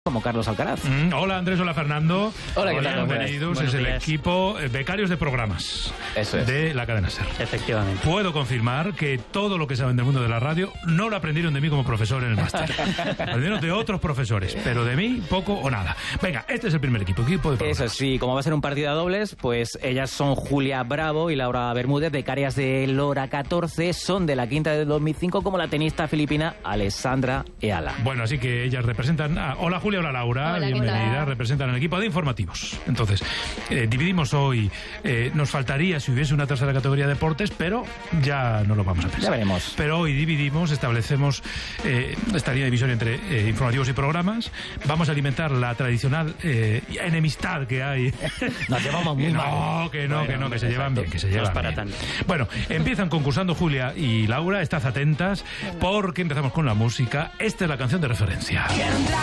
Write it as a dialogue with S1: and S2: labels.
S1: como Carlos Alcaraz.
S2: Hola Andrés, hola Fernando.
S1: Hola, ¿qué tal?
S2: Bienvenidos. Es el equipo becarios de programas.
S1: Eso es.
S2: De la cadena SER.
S1: Efectivamente.
S2: Puedo confirmar que todo lo que saben del mundo de la radio no lo aprendieron de mí como profesor en el máster. Aprendieron de otros profesores, pero de mí poco o nada. Venga, este es el primer equipo de programas.
S1: Eso sí, como va a ser un partido a dobles, pues ellas son Julia Bravo y Laura Bermúdez, becarias de Lora 14, son de la quinta del 2005 como la tenista filipina Alessandra Eala.
S2: Bueno, así que ellas representan hola Julia, hola Laura,
S3: hola,
S2: bienvenida, representan el equipo de informativos. Entonces, dividimos hoy, nos faltaría si hubiese una tercera categoría de deportes, pero ya no lo vamos a pensar.
S1: Ya veremos.
S2: Pero hoy dividimos, establecemos esta línea de división entre informativos y programas. Vamos a alimentar la tradicional enemistad que hay.
S1: Nos llevamos muy mal.
S2: Que se llevan bien, que se llevan
S1: para
S2: bien.
S1: tanto.
S2: Bueno, empiezan concursando Julia y Laura, estad atentas porque empezamos con la música. Esta es la canción de referencia.